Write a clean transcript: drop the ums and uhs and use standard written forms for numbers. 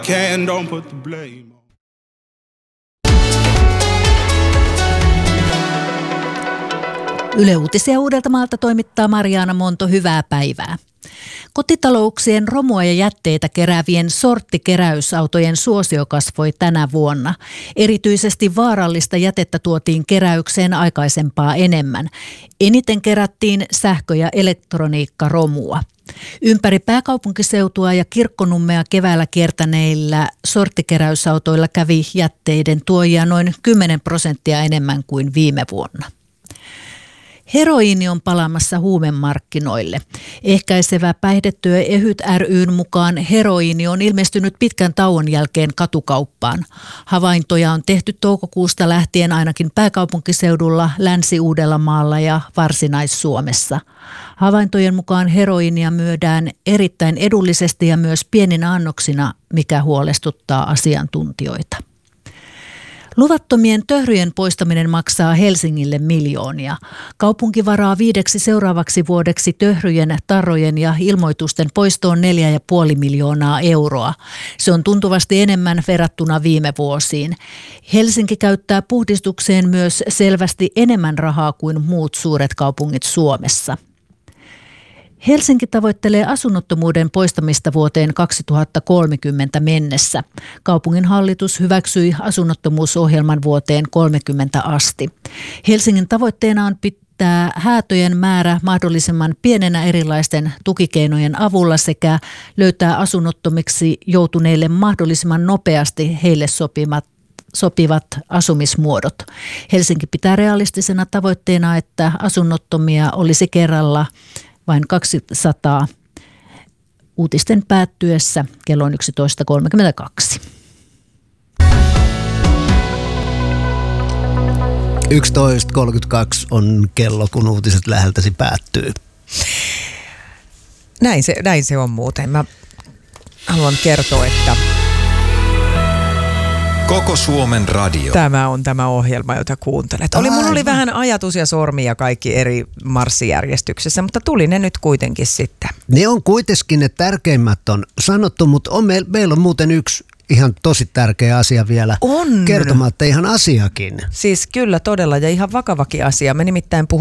Can don't put the blame on. Yle Uutisia Uudeltamaalta toimittaa Mariana Monto. Hyvää päivää. Kotitalouksien romua ja jätteitä keräävien sorttikeräysautojen suosio kasvoi tänä vuonna. Erityisesti vaarallista jätettä tuotiin keräykseen aikaisempaa enemmän. Eniten kerättiin sähkö- ja elektroniikkaromua. Ympäri pääkaupunkiseutua ja Kirkkonummea keväällä kiertäneillä sorttikeräysautoilla kävi jätteiden tuojia noin 10% enemmän kuin viime vuonna. Heroiini on palaamassa huumemarkkinoille. Ehkäisevä päihdetyö EHYT ry:n mukaan heroiini on ilmestynyt pitkän tauon jälkeen katukauppaan. Havaintoja on tehty toukokuusta lähtien ainakin pääkaupunkiseudulla, Länsi-Uudellamaalla ja Varsinais-Suomessa. Havaintojen mukaan heroiinia myydään erittäin edullisesti ja myös pieninä annoksina, mikä huolestuttaa asiantuntijoita. Luvattomien töhryjen poistaminen maksaa Helsingille miljoonia. Kaupunki varaa 5 seuraavaksi vuodeksi töhryjen, tarrojen ja ilmoitusten poistoon 4,5 miljoonaa euroa. Se on tuntuvasti enemmän verrattuna viime vuosiin. Helsinki käyttää puhdistukseen myös selvästi enemmän rahaa kuin muut suuret kaupungit Suomessa. Helsinki tavoittelee asunnottomuuden poistamista vuoteen 2030 mennessä. Kaupungin hallitus hyväksyi asunnottomuusohjelman vuoteen 30 asti. Helsingin tavoitteena on pitää häätöjen määrä mahdollisimman pienenä erilaisten tukikeinojen avulla sekä löytää asunnottomiksi joutuneille mahdollisimman nopeasti heille sopivat asumismuodot. Helsinki pitää realistisena tavoitteena, että asunnottomia olisi kerralla vain 200 uutisten päättyessä kello 11.32. 11.32 on kello, kun uutiset läheltäsi päättyy. Näin se on muuten. Mä haluan kertoa, että Koko Suomen radio. Tämä on tämä ohjelma, jota kuuntelet. Mulla oli vähän ajatus ja sormia kaikki eri marssijärjestyksessä, mutta tuli ne nyt kuitenkin sitten. Ne on kuitenkin ne tärkeimmät on sanottu, mutta meillä on muuten yksi ihan tosi tärkeä asia vielä kertomatta, ihan asiakin. Siis kyllä todella ja ihan vakavakin asia. Me nimittäin